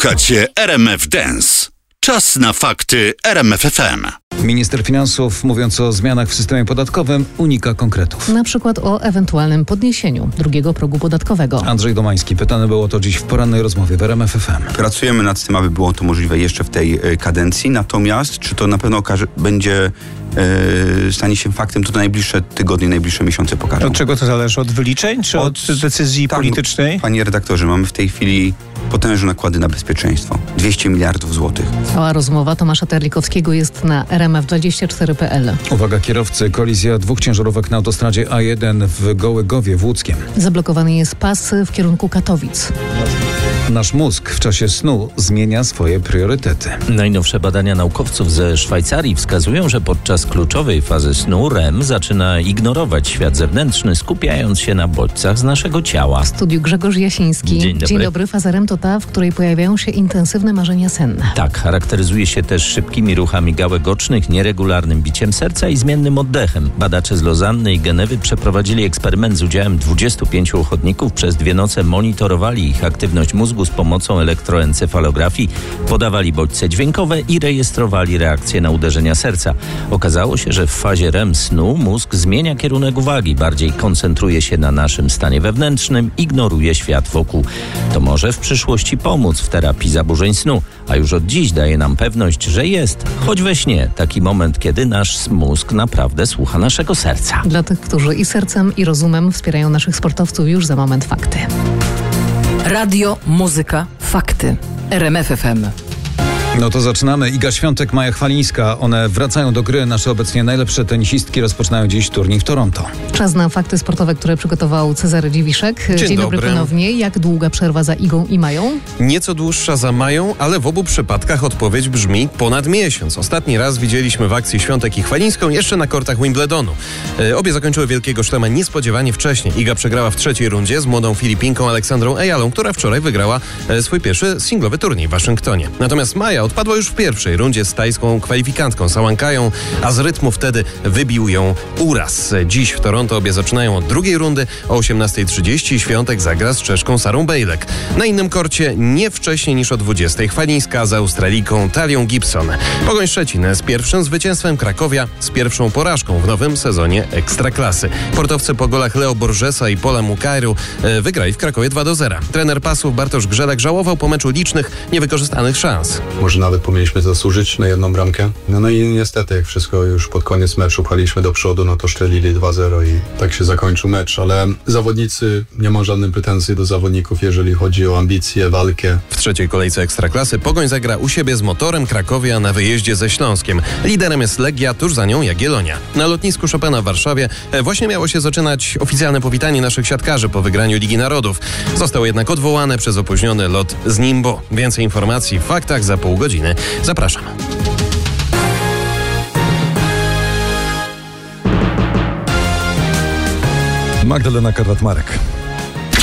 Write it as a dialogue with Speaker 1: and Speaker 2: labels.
Speaker 1: Słuchacie RMF Dance. Czas na fakty RMF FM.
Speaker 2: Minister finansów, mówiąc o zmianach w systemie podatkowym, unika konkretów.
Speaker 3: Na przykład o ewentualnym podniesieniu drugiego progu podatkowego.
Speaker 2: Andrzej Domański pytany było o to dziś w porannej rozmowie w RMF FM.
Speaker 4: Pracujemy nad tym, aby było to możliwe jeszcze w tej kadencji, natomiast czy to na pewno stanie się faktem, to najbliższe tygodnie, najbliższe miesiące pokażą.
Speaker 5: Od czego to zależy? Od wyliczeń czy od decyzji politycznej?
Speaker 4: Panie redaktorze, mamy w tej chwili potężne nakłady na bezpieczeństwo. 200 miliardów złotych.
Speaker 3: Cała rozmowa Tomasza Terlikowskiego jest na rmf24.pl.
Speaker 2: Uwaga kierowcy, kolizja dwóch ciężarówek na autostradzie A1 w Gołygowie w Łódzkiem.
Speaker 3: Zablokowany jest pas w kierunku Katowic.
Speaker 2: Nasz mózg w czasie snu zmienia swoje priorytety.
Speaker 6: Najnowsze badania naukowców ze Szwajcarii wskazują, że podczas kluczowej fazy snu REM zaczyna ignorować świat zewnętrzny, skupiając się na bodźcach z naszego ciała.
Speaker 3: W studiu Grzegorz Jasiński.
Speaker 6: Dzień dobry.
Speaker 3: Dzień dobry. Faza REM to ta, w której pojawiają się intensywne marzenia senne.
Speaker 6: Tak, charakteryzuje się też szybkimi ruchami gałek ocznych, nieregularnym biciem serca i zmiennym oddechem. Badacze z Lozanny i Genewy przeprowadzili eksperyment z udziałem 25 ochotników. Przez 2 noce monitorowali ich aktywność mózgu z pomocą elektroencefalografii, podawali bodźce dźwiękowe i rejestrowali reakcje na uderzenia serca. Okazało się, że w fazie REM snu mózg zmienia kierunek uwagi, bardziej koncentruje się na naszym stanie wewnętrznym, ignoruje świat wokół. To może w przyszłości pomóc w terapii zaburzeń snu, a już od dziś daje nam pewność, że jest, choć we śnie, taki moment, kiedy nasz mózg naprawdę słucha naszego serca.
Speaker 3: Dla tych, którzy i sercem, i rozumem wspierają naszych sportowców, już za moment fakty.
Speaker 7: Radio, muzyka, fakty. RMF FM.
Speaker 2: No to zaczynamy. Iga Świątek, Maja Chwalińska. One wracają do gry. Nasze obecnie najlepsze tenisistki rozpoczynają dziś turniej w Toronto.
Speaker 3: Czas na fakty sportowe, które przygotował Cezary Dziwiszek. Dzień dobry ponownie. Jak długa przerwa za Igą i Mają?
Speaker 8: Nieco dłuższa za Mają, ale w obu przypadkach odpowiedź brzmi ponad miesiąc. Ostatni raz widzieliśmy w akcji Świątek i Chwalińską jeszcze na kortach Wimbledonu. Obie zakończyły Wielkiego Szlema niespodziewanie wcześniej. Iga przegrała w trzeciej rundzie z młodą Filipinką Aleksandrą Ejalą, która wczoraj wygrała swój pierwszy singlowy turniej w Waszyngtonie. Natomiast Maja odpadła już w pierwszej rundzie z tajską kwalifikantką Sawankają, a z rytmu wtedy wybił ją uraz. Dziś w Toronto obie zaczynają od drugiej rundy o 18:30. Świątek zagra z Czeszką Sarą Bejlek. Na innym korcie nie wcześniej niż o 20:00 Chwalińska z Australijką Talią Gibson. Pogoń Szczecin z pierwszym zwycięstwem, Krakowia z pierwszą porażką w nowym sezonie Ekstraklasy. Portowcy po golach Leo Borgesa i Pola Mukairu wygrali w Krakowie 2-0. Trener pasów Bartosz Grzelek żałował po meczu licznych niewykorzystanych szans.
Speaker 9: Może nawet powinniśmy zasłużyć na jedną bramkę. No i niestety, jak wszystko już pod koniec meczu pchaliśmy do przodu, no to strzelili 2-0 i tak się zakończył mecz, ale zawodnicy, nie mam żadnych pretensji do zawodników, jeżeli chodzi o ambicje, walkę.
Speaker 8: W trzeciej kolejce Ekstraklasy Pogoń zagra u siebie z Motorem, Krakowia na wyjeździe ze Śląskiem. Liderem jest Legia, tuż za nią Jagiellonia. Na lotnisku Chopina w Warszawie właśnie miało się zaczynać oficjalne powitanie naszych siatkarzy po wygraniu Ligi Narodów. Zostało jednak odwołane przez opóźniony lot z Ningbo. Więcej informacji w faktach za pół godziny. Zapraszam.
Speaker 10: Magdalena Karwat-Marek.